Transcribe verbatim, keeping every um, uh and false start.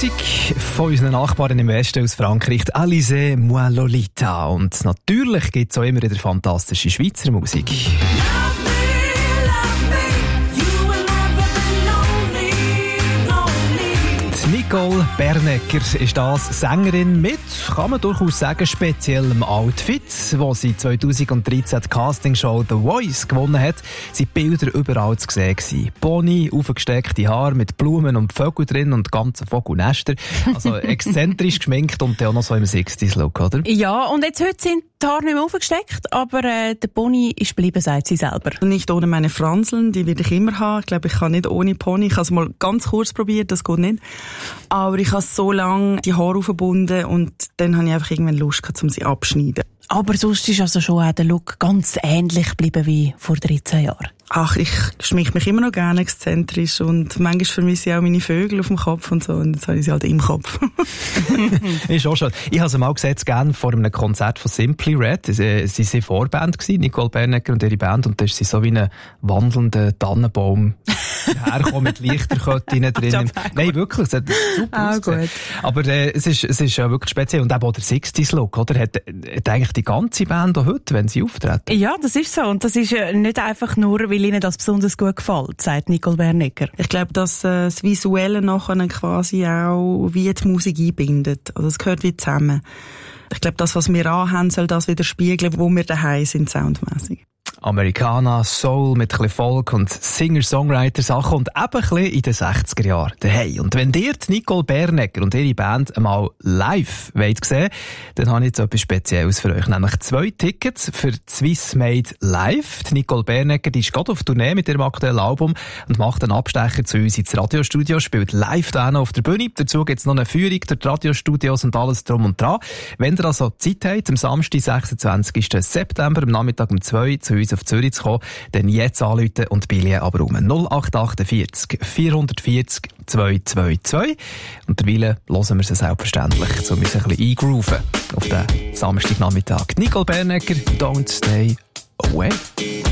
Musik von unseren Nachbarn im Westen aus Frankreich, Alizé Moi Lolita. Und natürlich gibt es auch immer wieder fantastische Schweizer Musik. Nicole Bernecker ist das, Sängerin mit, kann man durchaus sagen, speziellem Outfit, wo sie zwanzig dreizehn die Castingshow The Voice gewonnen hat, sind Bilder überall zu sehen gewesen. Pony, aufgesteckte Haare mit Blumen und Vögel drin und ganze Vogelnester. Also exzentrisch geschminkt und auch noch so im sechziger-Look, oder? Ja, und jetzt heute sind die Haare nicht mehr aufgesteckt, aber äh, der Pony ist geblieben, sagt sie selber. Nicht ohne meine Franseln, die will ich immer haben. Ich glaube, ich kann nicht ohne Pony. Ich habe es mal ganz kurz probiert, das geht nicht. Aber ich habe so lange die Haare aufgebunden und dann habe ich einfach irgendwann Lust gehabt, um sie abzuschneiden. Aber sonst ist also schon auch der Look ganz ähnlich geblieben wie vor dreizehn Jahren. Ach, ich schminke mich immer noch gerne exzentrisch und manchmal vermisse ich auch meine Vögel auf dem Kopf und so und jetzt habe ich sie halt im Kopf. Ist auch schon. Ich habe sie mal gesehen, gerne vor einem Konzert von Simply Red. Sie, sie waren Vorband gewesen, Nicole Bernecker und ihre Band, und da ist sie so wie ein wandelnder Tannenbaum hergekommen mit Lichterketten drin. Nein, wirklich, es hat super ah, ausgesehen. Aber äh, es ist, es ist ja wirklich speziell. Und eben auch der sechziger-Look, oder? Hat, hat eigentlich die ganze Band auch heute, wenn sie auftreten? Ja, das ist so. Und das ist äh, nicht einfach nur, weil ihnen das besonders gut gefällt, sagt Nicole Bernecker. Ich glaube, dass äh, das Visuelle nachher quasi auch wie die Musik einbindet. Also es gehört wie zusammen. Ich glaube, das, was wir anhaben, soll das wieder spiegeln, wo wir daheim sind, soundmässig. Americana, Soul mit ein bisschen Folk und Singer-Songwriter-Sachen und eben ein bisschen in den sechziger Jahren daheim. Und wenn ihr die Nicole Bernecker und ihre Band einmal live wollt sehen, dann habe ich jetzt etwas Spezielles für euch, nämlich zwei Tickets für Swiss Made Live. Die Nicole Bernecker, die ist gerade auf Tournee mit ihrem aktuellen Album und macht einen Abstecher zu uns ins Radiostudio, spielt live da auf der Bühne. Dazu gibt es noch eine Führung durch die Radiostudios und alles drum und dran. Wenn ihr also Zeit habt, am Samstag, sechsundzwanzigsten September, am Nachmittag um zwei zu uns auf Zürich zu kommen, dann jetzt anrufen und Billy aber um null acht achtundvierzig vierhundertvierzig zweihundertzweiundzwanzig. Und derweil hören wir sie selbstverständlich, um uns ein bisschen eingrooven auf den Samstagnachmittag. Nicole Bernecker, Don't Stay Away.